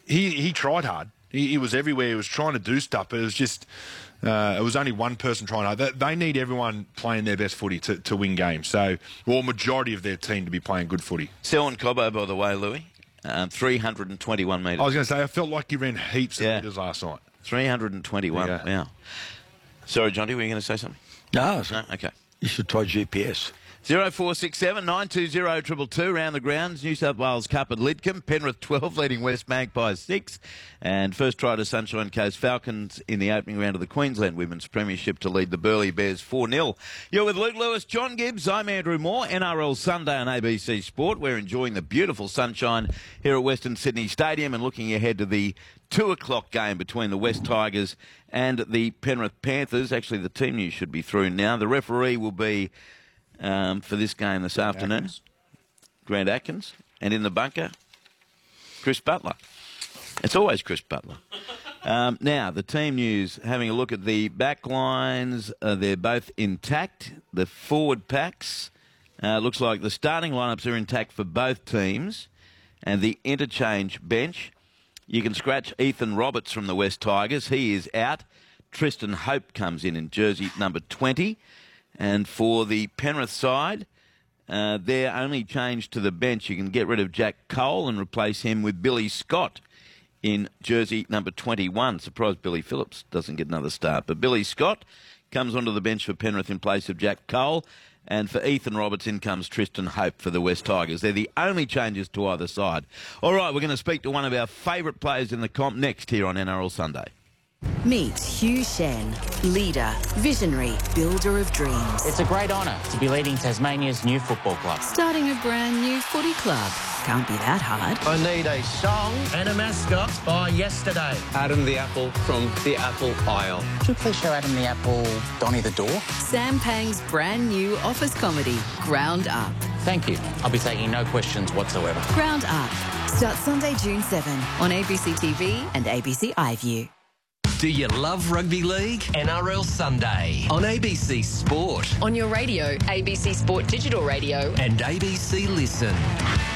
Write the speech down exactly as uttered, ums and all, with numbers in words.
he, he tried hard. He, he was everywhere. He was trying to do stuff, but it was just... Uh, it was only one person trying hard. They, they need everyone playing their best footy to, to win games. So, well, majority of their team to be playing good footy. Selwyn Cobbo, by the way, Louis, um, three hundred twenty-one metres. I was going to say, I felt like he ran heaps yeah. of metres last night. three hundred twenty-one, yeah. Wow. Sorry, Jonty, were you going to say something? No. No? Okay. You should try G P S. zero four six seven nine two zero two two two round the grounds. New South Wales Cup at Lidcombe. Penrith twelve leading West Magpies six. And first try to Sunshine Coast Falcons in the opening round of the Queensland Women's Premiership to lead the Burleigh Bears four nil. You're with Luke Lewis, John Gibbs. I'm Andrew Moore. N R L Sunday on A B C Sport. We're enjoying the beautiful sunshine here at Western Sydney Stadium and looking ahead to the two o'clock game between the West Tigers and the Penrith Panthers. Actually, the team news should be through now. The referee will be... Um, for this game this afternoon, Atkins. Grant Atkins, and in the bunker, Chris Butler. It's always Chris Butler. Um, now, the team news, having a look at the back lines, uh, they're both intact. The forward packs, uh, looks like the starting lineups are intact for both teams, and the interchange bench, you can scratch Ethan Roberts from the West Tigers. He is out. Tristan Hope comes in in jersey number twenty. And for the Penrith side, uh, their only change to the bench, you can get rid of Jack Cole and replace him with Billy Scott in jersey number twenty-one. Surprised Billy Phillips doesn't get another start. But Billy Scott comes onto the bench for Penrith in place of Jack Cole. And for Ethan Roberts, in comes Tristan Hope for the West Tigers. They're the only changes to either side. All right, we're going to speak to one of our favourite players in the comp next here on N R L Sunday. Meet Hugh Shen, leader, visionary, builder of dreams. It's a great honour to be leading Tasmania's new football club. Starting a brand new footy club. Can't be that hard. I need a song and a mascot by yesterday. Adam the Apple from the Apple Isle. Could you please show Adam the Apple Donny the Door? Sam Pang's brand new office comedy, Ground Up. Thank you. I'll be taking no questions whatsoever. Ground Up. Starts Sunday, June seventh on A B C T V and A B C iView. Do you love rugby league? N R L Sunday on A B C Sport. On your radio, A B C Sport Digital Radio. And A B C Listen.